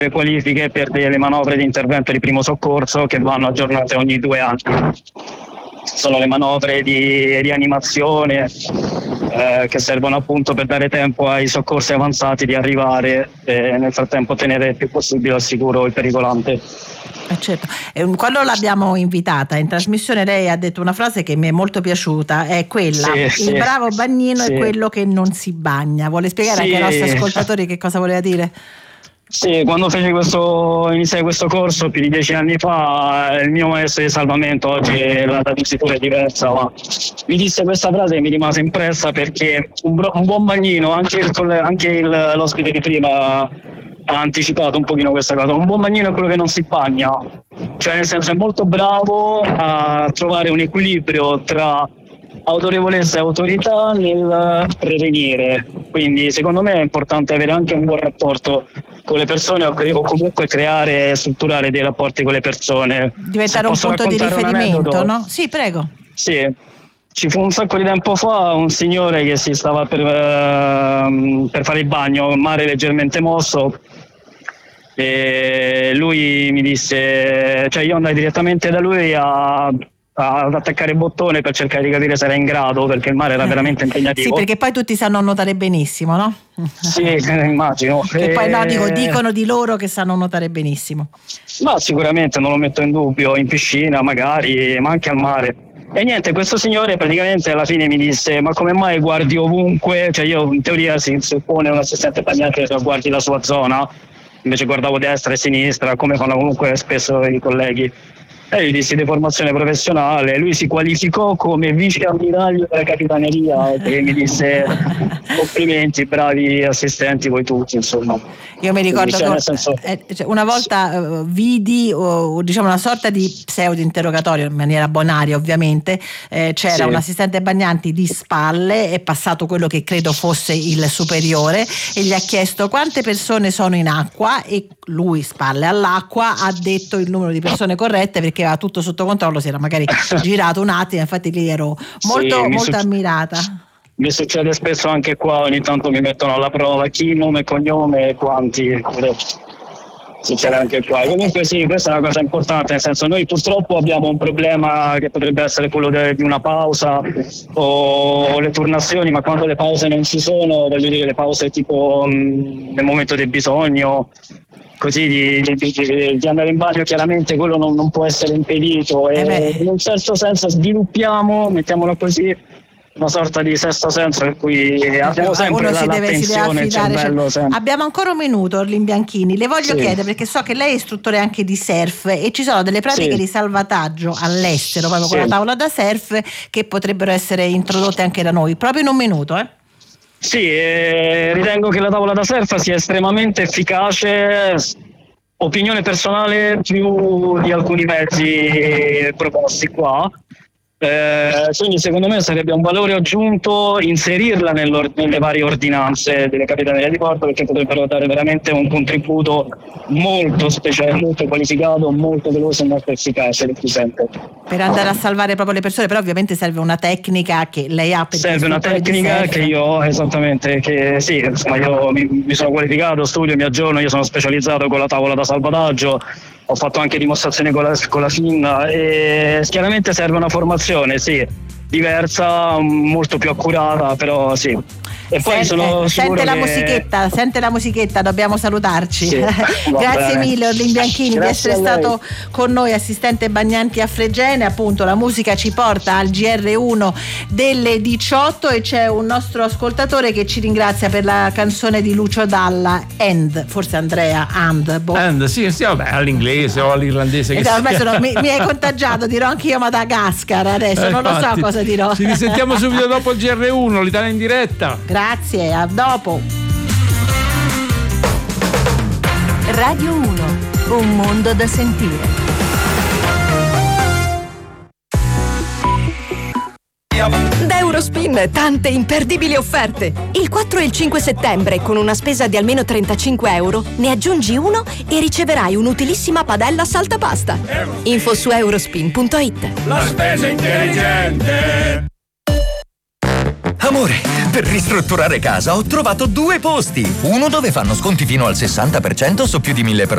le qualifiche per delle manovre di intervento di primo soccorso che vanno aggiornate ogni 2 anni. Sono le manovre di rianimazione che servono appunto per dare tempo ai soccorsi avanzati di arrivare e nel frattempo tenere il più possibile al sicuro il pericolante. Certo. Quando l'abbiamo invitata in trasmissione lei ha detto una frase che mi è molto piaciuta, è quella: il bravo bagnino è quello che non si bagna. Vuole spiegare anche ai nostri ascoltatori che cosa voleva dire? Sì, quando iniziai questo corso più di 10 anni fa, il mio maestro di salvamento, oggi la dicitura è diversa, ma mi disse questa frase che mi rimase impressa, perché un buon bagnino, anche l'ospite di prima ha anticipato un pochino questa cosa, un buon bagnino è quello che non si bagna, cioè nel senso è molto bravo a trovare un equilibrio tra autorevolezza e autorità nel prevenire, quindi secondo me è importante avere anche un buon rapporto con le persone o comunque creare e strutturare dei rapporti con le persone, diventare un punto di riferimento, no? Sì, prego. Sì, ci fu un sacco di tempo fa un signore che si stava per fare il bagno, mare leggermente mosso, e lui mi disse, cioè io andai direttamente da lui ad attaccare il bottone per cercare di capire se era in grado, perché il mare era veramente impegnativo. Sì, perché poi tutti sanno nuotare benissimo, no? Sì, immagino. Che poi no, dicono di loro che sanno nuotare benissimo. Ma sicuramente, non lo metto in dubbio, in piscina magari, ma anche al mare. E niente, questo signore praticamente alla fine mi disse: ma come mai guardi ovunque? Cioè io in teoria si suppone un assistente bagnante che guardi la sua zona, invece guardavo destra e sinistra, come fanno comunque spesso i colleghi. E gli dissi deformazione professionale, lui si qualificò come vice ammiraglio della capitaneria e mi disse complimenti, bravi assistenti voi tutti, insomma. Io mi ricordo che una volta vidi diciamo una sorta di pseudo interrogatorio, in maniera bonaria ovviamente, c'era un assistente bagnanti di spalle, è passato quello che credo fosse il superiore e gli ha chiesto quante persone sono in acqua e lui, spalle all'acqua, ha detto il numero di persone corrette perché aveva tutto sotto controllo, si era magari girato un attimo, infatti lì ero molto ammirata. Mi succede spesso anche qua, ogni tanto mi mettono alla prova chi, nome, cognome e quanti. Succede anche qua. Comunque sì, questa è una cosa importante, nel senso noi purtroppo abbiamo un problema che potrebbe essere quello di una pausa o le turnazioni, ma quando le pause non ci sono, voglio dire le pause tipo nel momento del bisogno, così di andare in bagno, chiaramente quello non può essere impedito e in un certo senso sviluppiamo, mettiamolo così, una sorta di sesto senso per cui abbiamo sempre l'attenzione, il cervello sempre. Abbiamo ancora un minuto, Orlin Bianchini, le voglio chiedere, perché so che lei è istruttore anche di surf e ci sono delle pratiche di salvataggio all'estero proprio con la tavola da surf che potrebbero essere introdotte anche da noi, proprio in un minuto. Sì, ritengo che la tavola da surf sia estremamente efficace, opinione personale, più di alcuni mezzi proposti qua. Quindi secondo me sarebbe un valore aggiunto inserirla nelle varie ordinanze delle capitanerie di porto, perché potrebbero dare veramente un contributo molto speciale, molto qualificato, molto veloce e molto efficace per andare a salvare proprio le persone. Però ovviamente serve una tecnica che lei ha, serve una tecnica che io ho, esattamente, che sì, insomma io mi sono qualificato, studio, mi aggiorno, io sono specializzato con la tavola da salvataggio, ho fatto anche dimostrazioni con la finna e chiaramente serve una formazione, diversa, molto più accurata, però sì. E poi sono sente la musichetta, dobbiamo salutarci. Grazie mille Orlin Bianchini di essere stato con noi, assistente bagnanti a Fregene. Appunto la musica ci porta al GR1 delle 18 e c'è un nostro ascoltatore che ci ringrazia per la canzone di Lucio Dalla, forse Andrea, sì, vabbè, all'inglese o all'irlandese che ormai mi hai contagiato, dirò anche io Madagascar adesso, non lo so cosa dirò. Ci risentiamo subito dopo il GR1, l'Italia in diretta. Grazie, a dopo. Radio 1, un mondo da sentire. Da Eurospin tante imperdibili offerte. Il 4 e il 5 settembre con una spesa di almeno €35 ne aggiungi uno e riceverai un'utilissima padella saltapasta. Info su eurospin.it. La spesa intelligente. Amore, per ristrutturare casa ho trovato 2 posti. Uno dove fanno sconti fino al 60% su più di 1.000 prodotti.